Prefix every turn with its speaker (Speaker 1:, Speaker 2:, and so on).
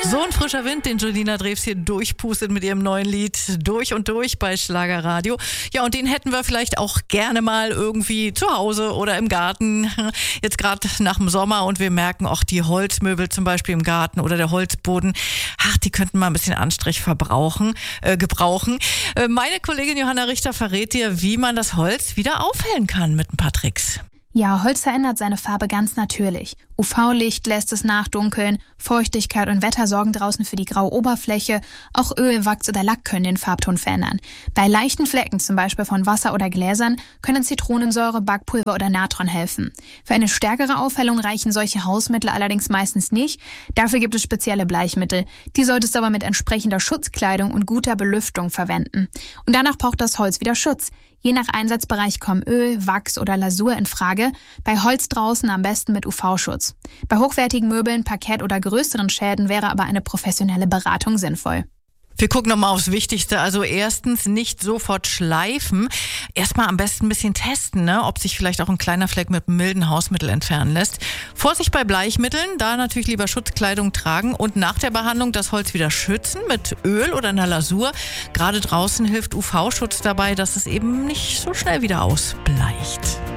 Speaker 1: So ein frischer Wind, den Julina Drews hier durchpustet mit ihrem neuen Lied Durch und Durch bei Schlagerradio. Ja, und den hätten wir vielleicht auch gerne mal irgendwie zu Hause oder im Garten. Jetzt gerade nach dem Sommer und wir merken auch die Holzmöbel zum Beispiel im Garten oder der Holzboden. Ach, die könnten mal ein bisschen Anstrich gebrauchen. Meine Kollegin Johanna Richter verrät dir, wie man das Holz wieder aufhellen kann mit ein paar Tricks.
Speaker 2: Ja, Holz verändert seine Farbe ganz natürlich. UV-Licht lässt es nachdunkeln, Feuchtigkeit und Wetter sorgen draußen für die graue Oberfläche, auch Öl, Wachs oder Lack können den Farbton verändern. Bei leichten Flecken, zum Beispiel von Wasser oder Gläsern, können Zitronensäure, Backpulver oder Natron helfen. Für eine stärkere Aufhellung reichen solche Hausmittel allerdings meistens nicht. Dafür gibt es spezielle Bleichmittel. Die solltest du aber mit entsprechender Schutzkleidung und guter Belüftung verwenden. Und danach braucht das Holz wieder Schutz. Je nach Einsatzbereich kommen Öl, Wachs oder Lasur in Frage. Bei Holz draußen am besten mit UV-Schutz. Bei hochwertigen Möbeln, Parkett oder größeren Schäden wäre aber eine professionelle Beratung sinnvoll.
Speaker 1: Wir gucken nochmal aufs Wichtigste. Also erstens nicht sofort schleifen. Erstmal am besten ein bisschen testen, ob sich vielleicht auch ein kleiner Fleck mit einem milden Hausmittel entfernen lässt. Vorsicht bei Bleichmitteln, da natürlich lieber Schutzkleidung tragen und nach der Behandlung das Holz wieder schützen mit Öl oder einer Lasur. Gerade draußen hilft UV-Schutz dabei, dass es eben nicht so schnell wieder ausbleicht.